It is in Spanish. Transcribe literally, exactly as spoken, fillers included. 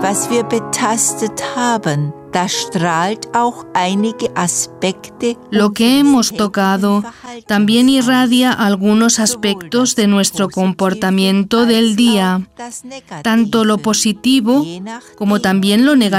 was wir betastet haben, da strahlt auch einige Aspekte. Lo que hemos tocado también irradia algunos aspectos de nuestro comportamiento del día, tanto lo positivo como también lo negativo.